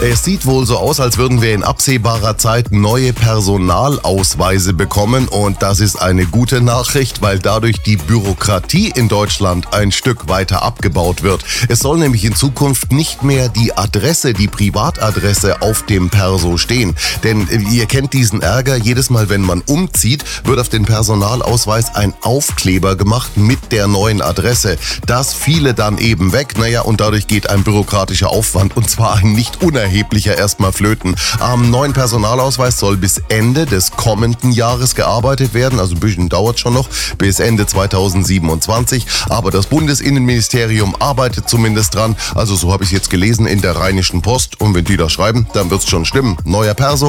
Es sieht wohl so aus, als würden wir in absehbarer Zeit neue Personalausweise bekommen und das ist eine gute Nachricht, weil dadurch die Bürokratie in Deutschland ein Stück weiter abgebaut wird. Es soll nämlich in Zukunft nicht mehr die Adresse, die Privatadresse auf dem Perso stehen. Denn ihr kennt diesen Ärger, jedes Mal, wenn man umzieht, wird auf den Personalausweis ein Aufkleber gemacht mit der neuen Adresse. Das fiele dann eben weg, und dadurch geht ein bürokratischer Aufwand und zwar ein nicht unerheblicher erstmal flöten. Am neuen Personalausweis soll bis Ende des kommenden Jahres gearbeitet werden, also ein bisschen dauert schon noch, bis Ende 2027, aber das Bundesinnenministerium arbeitet zumindest dran, also so habe ich es jetzt gelesen in der Rheinischen Post und wenn die das schreiben, dann wird es schon stimmen. Neuer Perso.